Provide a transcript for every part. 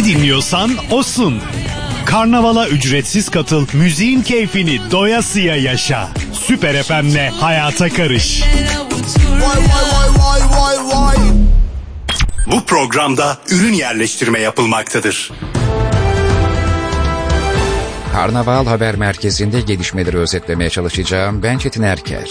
Ne dinliyorsan osun. Karnavala ücretsiz katıl, müziğin keyfini doyasıya yaşa. Süper FM'le hayata karış. Vay vay vay vay vay. Bu programda ürün yerleştirme yapılmaktadır. Karnaval Haber Merkezi'nde gelişmeleri özetlemeye çalışacağım. Ben Çetin Erker.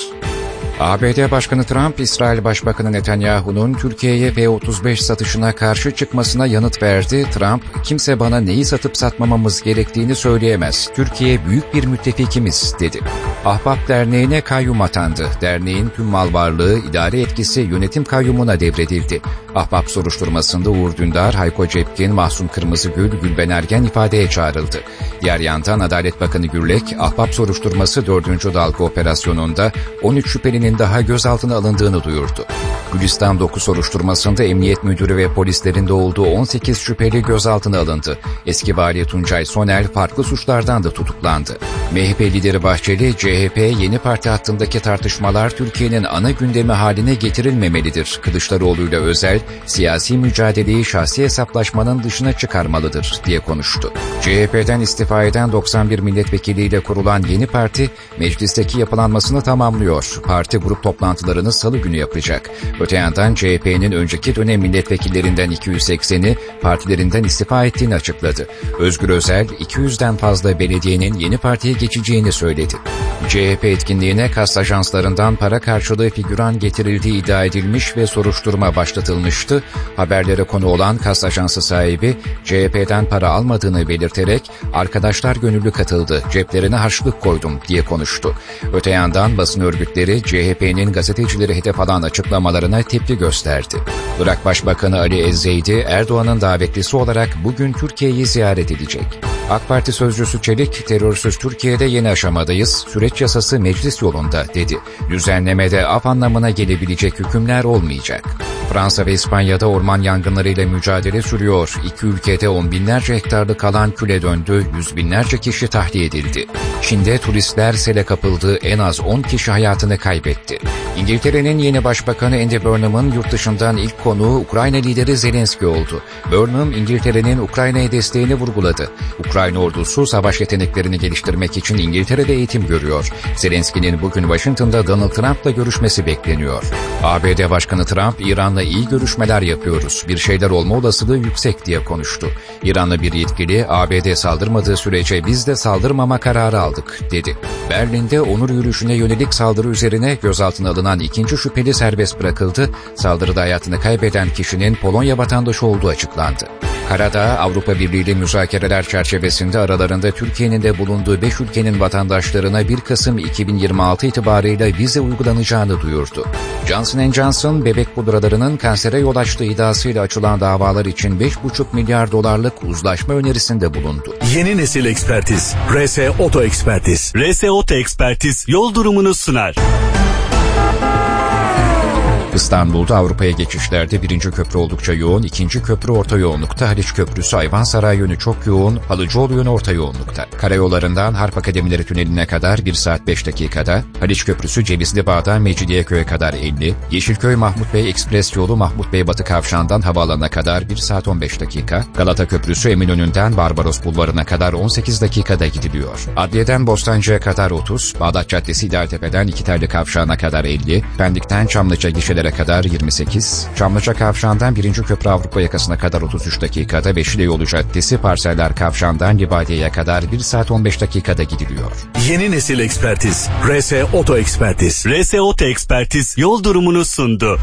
ABD Başkanı Trump, İsrail Başbakanı Netanyahu'nun Türkiye'ye F-35 satışına karşı çıkmasına yanıt verdi. Trump, kimse bana neyi satıp satmamamız gerektiğini söyleyemez. Türkiye büyük bir müttefikimiz, dedi. Ahbap Derneği'ne kayyum atandı. Derneğin tüm mal varlığı, idare etkisi yönetim kayyumuna devredildi. Ahbap soruşturmasında Uğur Dündar, Hayko Cepkin, Mahsun Kırmızıgül, Gülben Ergen ifadeye çağrıldı. Diğer yandan Adalet Bakanı Gürlek, Ahbap soruşturması 4. dalga operasyonunda 13 şüphelinin daha gözaltına alındığını duyurdu. Gülistan 9 soruşturmasında emniyet müdürü ve polislerin de olduğu 18 şüpheli gözaltına alındı. Eski vali Tuncay Soner farklı suçlardan da tutuklandı. MHP lideri Bahçeli, CHP yeni parti hattındaki tartışmalar Türkiye'nin ana gündemi haline getirilmemelidir. Kılıçdaroğlu ile Özel, siyasi mücadeleyi şahsi hesaplaşmanın dışına çıkarmalıdır diye konuştu. CHP'den istifa eden 91 milletvekiliyle kurulan yeni parti, meclisteki yapılanmasını tamamlıyor. Parti grup toplantılarını salı günü yapacak. Öte yandan CHP'nin önceki dönem milletvekillerinden 280'i partilerinden istifa ettiğini açıkladı. Özgür Özel, 200'den fazla belediyenin yeni partiye geçeceğini söyledi. CHP etkinliğine kast ajanslarından para karşılığı figüran getirildiği iddia edilmiş ve soruşturma başlatılmıştı. Haberlere konu olan kast ajansı sahibi, CHP'den para almadığını belirterek, arkadaşlar gönüllü katıldı, ceplerine harçlık koydum diye konuştu. Öte yandan basın örgütleri CHP'nin gazetecileri hedef alan açıklamalarına tepki gösterdi. Irak Başbakanı Ali Ezzeydi, Erdoğan'ın davetlisi olarak bugün Türkiye'yi ziyaret edecek. AK Parti sözcüsü Çelik, terörsüz Türkiye'de yeni aşamadayız, süreç yasası meclis yolunda, dedi. Düzenlemede af anlamına gelebilecek hükümler olmayacak. Fransa ve İspanya'da orman yangınlarıyla mücadele sürüyor. İki ülkede on binlerce hektarlık alan küle döndü, yüz binlerce kişi tahliye edildi. Çin'de turistler sele kapıldı, en az 10 kişi hayatını kaybetti. İngiltere'nin yeni başbakanı Andy Burnham'ın yurt dışından ilk konuğu Ukrayna lideri Zelenski oldu. Burnham, İngiltere'nin Ukrayna'ya desteğini vurguladı. Ukrayna ordusu savaş yeteneklerini geliştirmek için İngiltere'de eğitim görüyor. Zelenski'nin bugün Washington'da Donald Trump'la görüşmesi bekleniyor. ABD Başkanı Trump, İran'la iyi görüşmeler yapıyoruz, bir şeyler olma olasılığı yüksek diye konuştu. İranlı bir yetkili, ABD saldırmadığı sürece biz de saldırmama kararı aldık, dedi. Berlin'de onur yürüyüşüne yönelik saldırı üzerine gözaltına alınan ikinci şüpheli serbest bırakıldı. Saldırıda hayatını kaybeden kişinin Polonya vatandaşı olduğu açıklandı. Karadağ, Avrupa Birliği ile müzakereler çerçevesinde aralarında Türkiye'nin de bulunduğu 5 ülkenin vatandaşlarına 1 Kasım 2026 itibarıyla vize uygulanacağını duyurdu. Johnson & Johnson, bebek pudralarının kansere yol açtığı iddiasıyla açılan davalar için $5,5 milyar uzlaşma önerisinde bulundu. Yeni nesil ekspertiz. RS Oto Ekspertiz. RS Oto Ekspertiz yol durumunu sunar. İstanbul'da Avrupa'ya geçişlerde 1. köprü oldukça yoğun, 2. köprü orta yoğunlukta, Haliç Köprüsü Ayvansaray yönü çok yoğun, Halıcıoğlu yönü orta yoğunlukta. Karayollarından Harp Akademileri Tüneli'ne kadar 1 saat 5 dakikada, Haliç Köprüsü Cevizli Bağ'dan Mecidiyeköy'e kadar 50, Yeşilköy Mahmut Bey Ekspres yolu Mahmut Bey Batı Kavşağı'ndan havaalanına kadar 1 saat 15 dakika, Galata Köprüsü Eminönü'nden Barbaros Bulvarı'na kadar 18 dakikada gidiliyor. Adliyeden Bostancı'ya kadar 30, Bağdat Caddesi İdealtepe'den İkitelli Kavşağı'na kadar 50, Pendik'ten Çamlıca gişelere kadar 28, Çamlıca Kavşağı'ndan 1. Köprü Avrupa yakasına kadar 33 dakikada ve Şile Yolu Caddesi Parseller Kavşağı'ndan Libadiye'ye kadar 1 saat 15 dakikada gidiliyor. Yeni nesil ekspertiz. RS Oto Ekspertiz. RS Oto Ekspertiz yol durumunu sundu.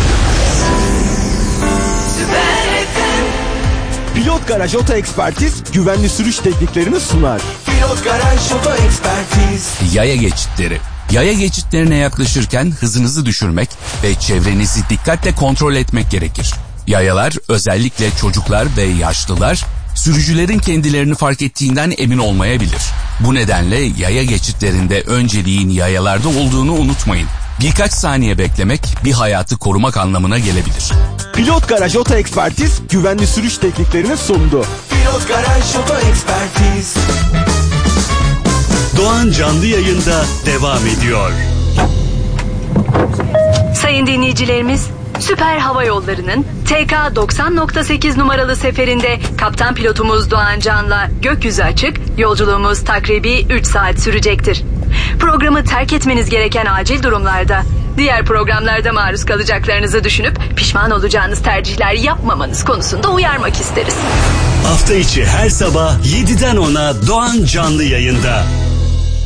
Pilot Garaj Oto Ekspertiz güvenli sürüş tekniklerini sunar. Pilot Garaj Oto Ekspertiz. Yaya geçitleri. Yaya geçitlerine yaklaşırken hızınızı düşürmek ve çevrenizi dikkatle kontrol etmek gerekir. Yayalar, özellikle çocuklar ve yaşlılar, sürücülerin kendilerini fark ettiğinden emin olmayabilir. Bu nedenle yaya geçitlerinde önceliğin yayalarda olduğunu unutmayın. Birkaç saniye beklemek bir hayatı korumak anlamına gelebilir. Pilot Garaj Oto Ekspertiz güvenli sürüş tekniklerini sundu. Pilot Garaj Oto Ekspertiz. Doğan canlı yayında devam ediyor. Sayın dinleyicilerimiz, Süper Hava Yolları'nın TK 90.8 numaralı seferinde kaptan pilotumuz Doğan Can'la gökyüzü açık, yolculuğumuz takribi 3 saat sürecektir. Programı terk etmeniz gereken acil durumlarda, diğer programlarda maruz kalacaklarınızı düşünüp pişman olacağınız tercihler yapmamanız konusunda uyarmak isteriz. Hafta içi her sabah 7'den 10'a Doğan canlı yayında.